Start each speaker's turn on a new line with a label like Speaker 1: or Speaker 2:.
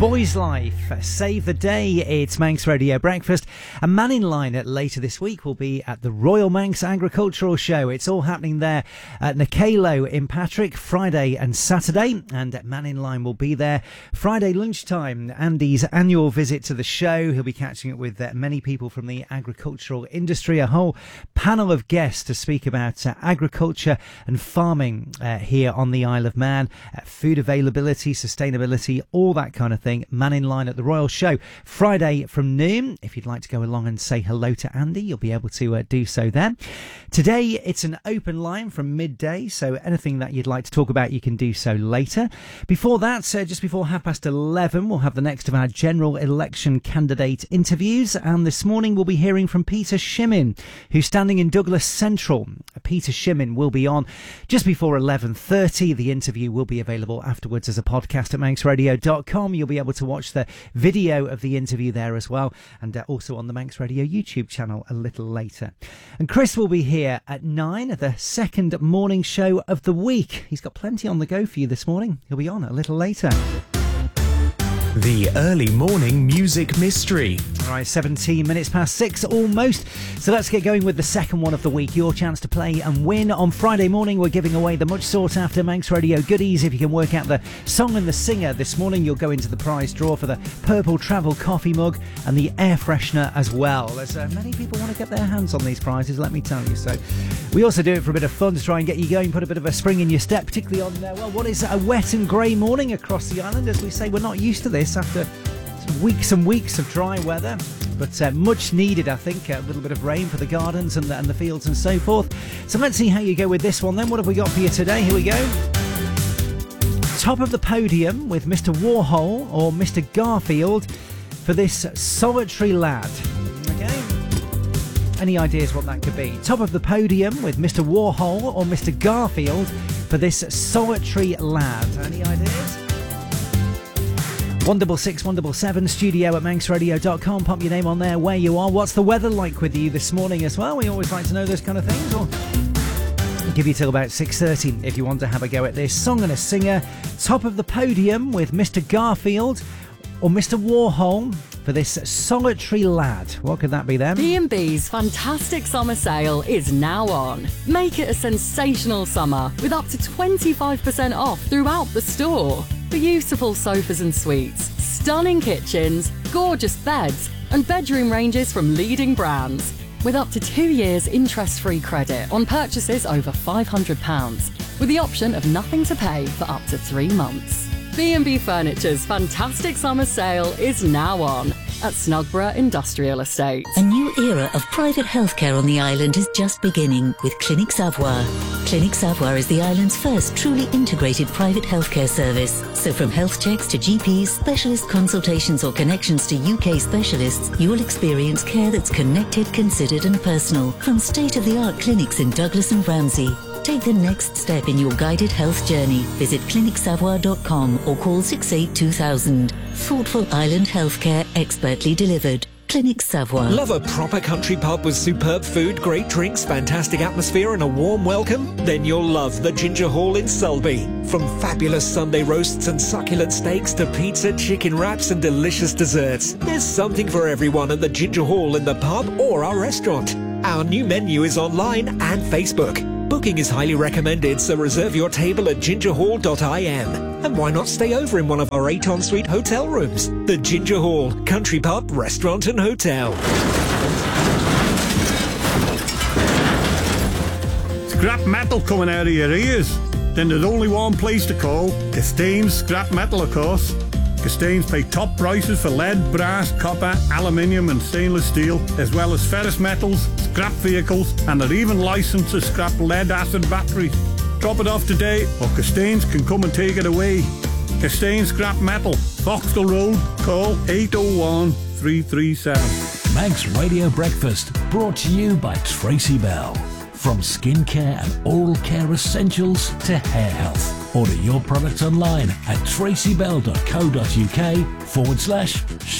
Speaker 1: Boys Life, Save the Day. It's Manx Radio Breakfast. A man in line later this week will be at the Royal Manx Agricultural Show. It's all happening there at Nakalo in Patrick, Friday and Saturday. And Man in Line will be there Friday lunchtime. Andy's annual visit to the show. He'll be catching up with many people from the agricultural industry, a whole panel of guests to speak about agriculture and farming here on the Isle of Man, food availability, sustainability, all that kind of thing. Man in Line at the Royal Show Friday from noon. If you'd like to go along and say hello to Andy, you'll be able to do so then. Today it's an open line from midday, so anything that you'd like to talk about you can do so later. Before that, just before 11:30, we'll have the next of our general election candidate interviews, and this morning we'll be hearing from Peter Shimmin, who's standing in Douglas Central. Peter Shimmin will be on just before 11:30. The interview will be available afterwards as a podcast at manxradio.com. You'll be able to watch the video of the interview there as well, and also on the Manx Radio YouTube channel a little later. And Chris will be here at 9, the second morning show of the week. He's got plenty on the go for you this morning. He'll be on a little later.
Speaker 2: The early morning music mystery.
Speaker 1: All right, 17 minutes past 6 almost. So let's get going with the second one of the week. Your chance to play and win. On Friday morning, we're giving away the much sought after Manx Radio goodies. If you can work out the song and the singer this morning, you'll go into the prize draw for the purple travel coffee mug and the air freshener as well. There's many people want to get their hands on these prizes, let me tell you. So we also do it for a bit of fun to try and get you going, put a bit of a spring in your step, particularly on, what is a wet and grey morning across the island. As we say, we're not used to this after weeks and weeks of dry weather, but much needed, I think. A little bit of rain for the gardens and the fields and so forth. So let's see how you go with this one then. What have we got for you today? Here we go. Top of the podium with Mr. Warhol or Mr. Garfield for this Solitary Lad. Okay. Any ideas what that could be? Top of the podium with Mr. Warhol or Mr. Garfield for this Solitary Lad. Any ideas? 166 177 studio at manxradio.com. Pop your name on there, where you are. What's the weather like with you this morning as well? We always like to know those kind of things. Or I'll give you till about 6:30 if you want to have a go at this. Song and a singer. Top of the podium with Mr. Garfield or Mr. Warhol for this Solitary Lad. What could that be then?
Speaker 3: B&B's fantastic summer sale is now on. Make it a sensational summer with up to 25% off throughout the store. Beautiful sofas and suites, stunning kitchens, gorgeous beds, and bedroom ranges from leading brands. With up to 2 years interest-free credit on purchases over £500, with the option of nothing to pay for up to 3 months. B&B Furniture's fantastic summer sale is now on at Snugborough Industrial Estate.
Speaker 4: A new era of private healthcare on the island is just beginning with Clinic Savoir. Clinic Savoir is the island's first truly integrated private healthcare service. So from health checks to GPs, specialist consultations or connections to UK specialists, you'll experience care that's connected, considered and personal from state-of-the-art clinics in Douglas and Ramsey. Take the next step in your guided health journey. Visit clinicsavour.com or call 682,000. Thoughtful island healthcare, expertly delivered. Clinic Savoir.
Speaker 2: Love a proper country pub with superb food, great drinks, fantastic atmosphere and a warm welcome? Then you'll love the Ginger Hall in Sulby. From fabulous Sunday roasts and succulent steaks to pizza, chicken wraps and delicious desserts, there's something for everyone at the Ginger Hall in the pub or our restaurant. Our new menu is online and Facebook. Booking is highly recommended, so reserve your table at gingerhall.im. And why not stay over in one of our 8 en-suite hotel rooms? The Ginger Hall, country pub, restaurant and hotel.
Speaker 5: Scrap metal coming out of your ears? Then there's only one place to call. Castains Scrap Metal, of course. Castains pay top prices for lead, brass, copper, aluminium and stainless steel, as well as ferrous metals, scrap vehicles, and they're even licensed to scrap lead-acid batteries. Drop it off today, or Castains can come and take it away. Castains Scrap Metal, Foxtel Road, call 801 337.
Speaker 6: Manx Radio Breakfast, brought to you by Tracy Bell. From skincare and oral care essentials to hair health. Order your products online at tracybell.co.uk/